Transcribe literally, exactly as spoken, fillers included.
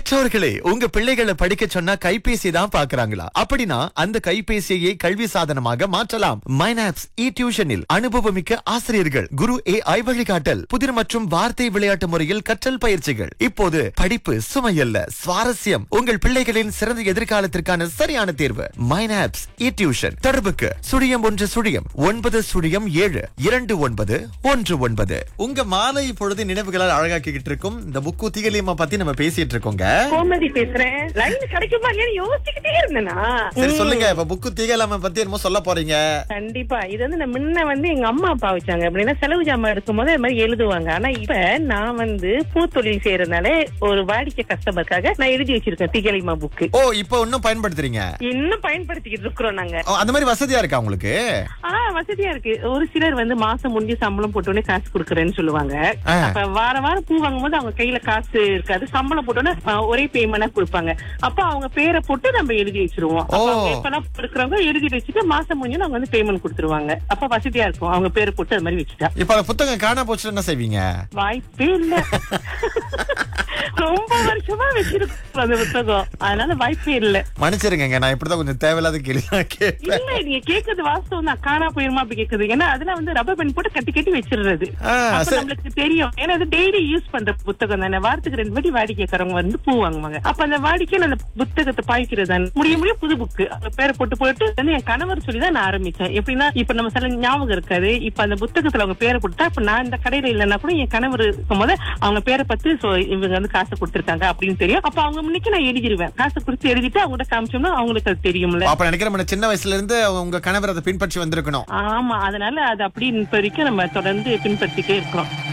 பெற்றோர்களே, உங்க பிள்ளைகளை படிக்க சொன்னா கைபேசி தான் பாக்குறாங்களா? அப்படின்னா அந்த கைபேசியை கல்வி சாதனமாக மாற்றலாம். மைனாப்ஸ் இ டியூஷனில் அனுபவமிக்க ஆசிரியர்கள், குரு ஏ ஐ வழிகாட்டல், புதிர் மற்றும் வார்த்தை விளையாட்டு முறையில் கற்றல் பயிற்சிகள். இப்போது படிப்பு சுமையல்ல, சுவாரஸ்யம். உங்கள் பிள்ளைகளின் சிறந்த எதிர்காலத்திற்கான சரியான தேர்வு மைனாப்ஸ் இ டியூஷன். தொடர்புக்கு சுழியம் ஒன்று சுழியம் ஒன்பது சுழியம் ஏழு இரண்டு ஒன்பது ஒன்று ஒன்பது. உங்க மாலை பொழுது நினைவுகளால் அழகாக்கிட்டு இருக்கும் இந்த புக்கு திகலியம்மா பத்தி நம்ம பேசிட்டு இருக்கோங்க. கோமதி பேசுறேன். லைன் கிடைக்குமா இல்லையா யோசிச்சுக்கிட்டே இருந்தேனா. சரி சொல்லுங்க, இப்ப புக்கு திகலாம பத்தி என்னமோ சொல்ல போறீங்க. கண்டிப்பா இது வந்து நான் முன்ன வந்து எங்க அம்மா அப்பா வச்சாங்க அப்படின்னா செலவு ஜாமான் எடுக்கும் போது அது மாதிரி எழுதுவாங்க. ஆனா இப்ப நான் வந்து பூத்தொழில் செய்யறதுனால ஒரு வாடிக்கை கஸ்டமருக்காக நான் எழுதி வச்சிருக்கேன் திகலிமா புக்கு. ஓ, இப்ப இன்னும் பயன்படுத்துறீங்க? இன்னும் பயன்படுத்திக்கிட்டு இருக்கிறோம் நாங்க. அந்த மாதிரி வசதியா இருக்கா உங்களுக்கு? ஆஹ் வசதியா இருக்கு. ஒரு சிலர் வந்து மாசம் முடிஞ்சு சம்பளம் போட்டோன்னே காசு கொடுக்குறேன்னு சொல்லுவாங்க. அப்ப வார வாரம் பூ வாங்கும் போது அவங்க கையில காசு இருக்காது, சம்பளம் போட்டோன்னே ஒரே பேமெண்டா கொடுப்பாங்க. அப்ப அவங்க பேரை போட்டு நம்ம எழுதி வச்சிருவோம். இருக்கிறவங்க எழுதி வச்சுட்டு மாசம் முடிஞ்சு அவங்க வந்து பேமெண்ட் கொடுத்துருவாங்க. அப்ப வசதியா இருக்கும் அவங்க பேரை போட்டு அது மாதிரி வச்சுட்டா. இப்ப புத்தகம் காண போச்சு என்ன செய்வீங்க? வாய்ப்பே இல்ல. ரொம்ப வருஷமா வச்சிருக்கோம் அந்த புத்தகம், அதனால வாய்ப்பே இல்ல. மன்னிச்சிருங்க, நான் இப்படிதான் கொஞ்சம் தேவையில்லாத கேள்வி கேட்பேன். இல்ல நீங்க கேக்குறது வாஸ்தவம் தான். காணா போயிருமா அப்படி கேக்குது. ஏன்னா அதுல வந்து ரப்பர் பேண்ட் போட்டு கட்டி கட்டி வச்சிடுறது. நம்மளுக்கு தெரியும், ஏன்னா அது டெய்லி யூஸ் பண்ற புத்தகம் தானே. வாரத்துக்கு ரெண்டு வாட்டி வாடிக்கைக்காரங்க வந்து பூ வாங்குவாங்க. அப்ப அந்த வாடிக்கையில அந்த புத்தகத்தை பாய்க்கிறது முடிய முடிய புது புக்கு அவங்க பேரை போட்டு போட்டு வந்து என் கணவர் சொல்லிதான் நான் ஆரம்பிச்சேன். எப்படின்னா இப்ப நம்ம சில ஞாபகம் இருக்காது, இப்ப அந்த புத்தகத்துல அவங்க பேரை போட்டா இப்ப நான் இந்த கடையில இல்லைன்னா கூட என் கணவர் இருக்கும் போது அவங்க பேரை பத்தி இவங்க வந்து காசு கொடுத்திருக்காங்க அப்படின்னு தெரியும். அப்ப அவங்க முன்னைக்கு நான் எழுதிடுவேன். காசு கொடுத்து எழுதிட்டு அவங்ககிட்ட காமிச்சோம்னா அவங்களுக்கு அது தெரியும்ல. அப்ப நினைக்கிறேன் சின்ன வயசுல இருந்து உங்க கணவர் அதை பின்பற்றி வந்திருக்கணும். ஆமா, அதனால அது அப்படி இப்ப வரைக்கும் நம்ம தொடர்ந்து பின்பற்றிட்டே இருக்கோம்.